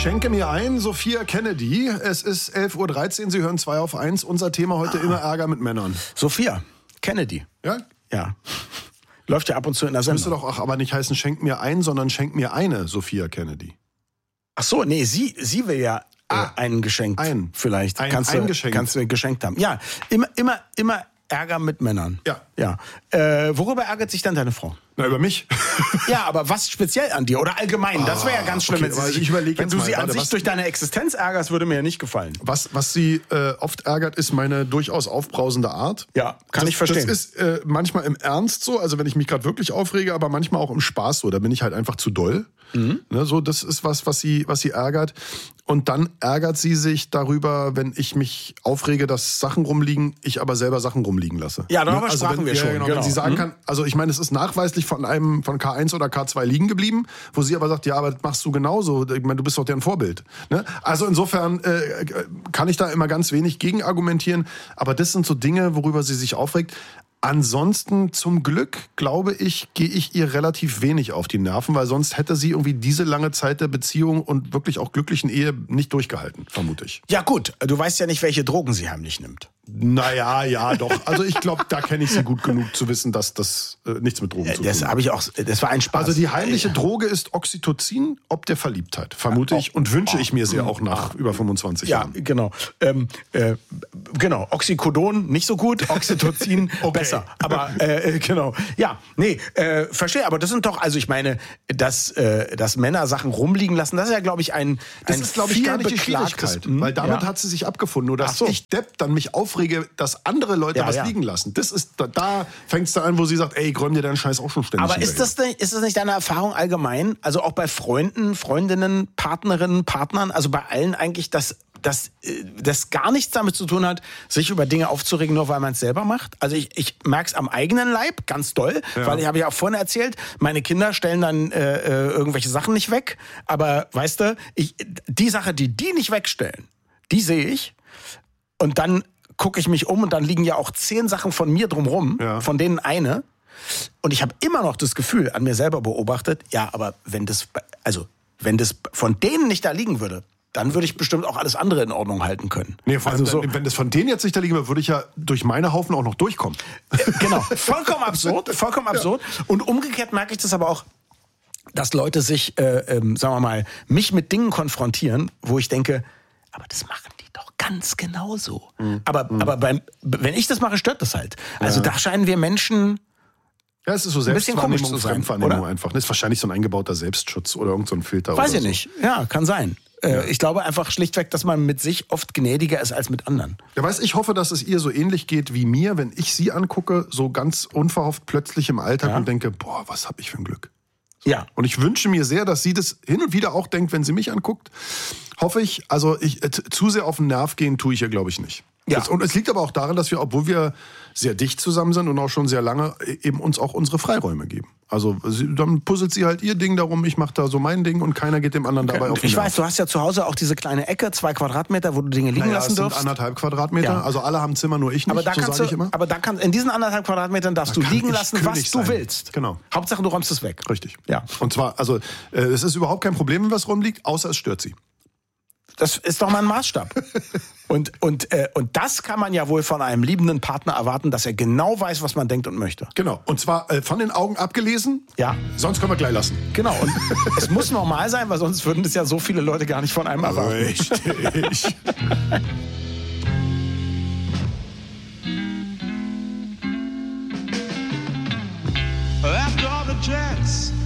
Schenke mir ein, Sophia Kennedy. Es ist 11.13 Uhr, Sie hören 2 auf 1. Unser Thema heute immer Ärger mit Männern. Sophia Kennedy. Ja? Ja. Läuft ja ab und zu in der Sendung. Müsste doch aber nicht heißen, schenk mir ein, sondern schenk mir eine Sophia Kennedy. Ach so, nee, sie will ja ein Geschenk. Vielleicht. Kannst du geschenkt haben. Ja, immer Ärger mit Männern. Ja. Worüber ärgert sich dann deine Frau? Na, über mich. Ja, aber was speziell an dir oder allgemein? Das wäre ja ganz schlimm, okay, wenn du sie an sich durch deine Existenz ärgerst, würde mir ja nicht gefallen. Was sie oft ärgert, ist meine durchaus aufbrausende Art. Ja, kann ich verstehen. Das ist manchmal im Ernst so, also wenn ich mich gerade wirklich aufrege, aber manchmal auch im Spaß so. Da bin ich halt einfach zu doll. Ne, so, das ist was sie ärgert. Und dann ärgert sie sich darüber, wenn ich mich aufrege, dass Sachen rumliegen, ich aber selber Sachen rumliegen lasse. Ja, darüber sprachen wir schon. Genau. Wenn sie sagen kann, also ich meine, es ist nachweislich von K1 oder K2 liegen geblieben, wo sie aber sagt, ja, aber das machst du genauso. Ich meine, du bist doch deren Vorbild. Ne? Also insofern kann ich da immer ganz wenig gegen argumentieren. Aber das sind so Dinge, worüber sie sich aufregt. Ansonsten, zum Glück, glaube ich, gehe ich ihr relativ wenig auf die Nerven, weil sonst hätte sie irgendwie diese lange Zeit der Beziehung und wirklich auch glücklichen Ehe nicht durchgehalten, vermute ich. Ja gut, du weißt ja nicht, welche Drogen sie heimlich nimmt. Naja, ja, doch. Also ich glaube, da kenne ich sie gut genug zu wissen, dass das nichts mit Drogen zu tun hat. Das war ein Spaß. Also die heimliche Droge ist Oxytocin, ob der Verliebtheit, vermute ich und wünsche ich mir sehr auch nach über 25 Jahren. Ja, genau. Genau, Oxycodon nicht so gut, Oxytocin besser. Aber genau. Ja, nee, verstehe. Aber das sind doch, also ich meine, dass Männer Sachen rumliegen lassen, das ist ja, glaube ich, das ist, glaube ich, gar nicht die Schwierigkeit. Weil damit hat sie sich abgefunden. Nur dass ich Depp dann mich aufrege, dass andere Leute was liegen lassen. Das ist, da fängt es da an, wo sie sagt, ey, räum dir deinen Scheiß auch schon ständig. Aber ist das nicht deine Erfahrung allgemein? Also auch bei Freunden, Freundinnen, Partnerinnen, Partnern, also bei allen eigentlich, dass das gar nichts damit zu tun hat, sich über Dinge aufzuregen, nur weil man es selber macht. Also ich merke es am eigenen Leib ganz doll, weil ich habe ja auch vorhin erzählt, meine Kinder stellen dann irgendwelche Sachen nicht weg, aber weißt du, die Sache, die nicht wegstellen, die sehe ich und dann gucke ich mich um und dann liegen ja auch 10 Sachen von mir drumrum, von denen eine. Und ich habe immer noch das Gefühl, an mir selber beobachtet, ja, aber wenn das von denen nicht da liegen würde, dann würde ich bestimmt auch alles andere in Ordnung halten können. Nee, vor allem, wenn das von denen jetzt nicht da liegen würde, würde ich ja durch meine Haufen auch noch durchkommen. Genau, vollkommen absurd. Und umgekehrt merke ich das aber auch, dass Leute sich, sagen wir mal, mich mit Dingen konfrontieren, wo ich denke, aber das machen die doch ganz genauso. Aber wenn ich das mache, stört das halt. Also da scheinen wir Menschen... Ja, es ist so Selbstwahrnehmung, Fremdwahrnehmung einfach. Das ist wahrscheinlich so ein eingebauter Selbstschutz oder irgend so ein Filter. Weiß ich nicht. Ja, kann sein. Ich glaube einfach schlichtweg, dass man mit sich oft gnädiger ist als mit anderen. Ja, ich hoffe, dass es ihr so ähnlich geht wie mir, wenn ich sie angucke, so ganz unverhofft plötzlich im Alltag und denke, boah, was hab ich für ein Glück. So. Ja. Und ich wünsche mir sehr, dass sie das hin und wieder auch denkt, wenn sie mich anguckt. Hoffe ich, zu sehr auf den Nerv gehen tue ich ihr, glaube ich, nicht. Ja. Und es liegt aber auch daran, dass wir, obwohl wir sehr dicht zusammen sind und auch schon sehr lange, eben uns auch unsere Freiräume geben. Also dann puzzelt sie halt ihr Ding darum, ich mache da so mein Ding und keiner geht dem anderen dabei auf den Ich weiß, du hast ja zu Hause auch diese kleine Ecke, 2 Quadratmeter, wo du Dinge liegen lassen darfst. Das sind 1,5 Quadratmeter, also alle haben Zimmer, nur ich nicht, sage ich immer. Aber in diesen 1,5 Quadratmetern darfst du liegen lassen, was du willst. Genau. Hauptsache, du räumst es weg. Richtig. Ja. Und zwar, es ist überhaupt kein Problem, wenn was rumliegt, außer es stört sie. Das ist doch mal ein Maßstab. Und das kann man ja wohl von einem liebenden Partner erwarten, dass er genau weiß, was man denkt und möchte. Genau. Und zwar von den Augen abgelesen. Ja. Sonst können wir gleich lassen. Genau. Und es muss normal sein, weil sonst würden das ja so viele Leute gar nicht von einem erwarten. Richtig. After all the checks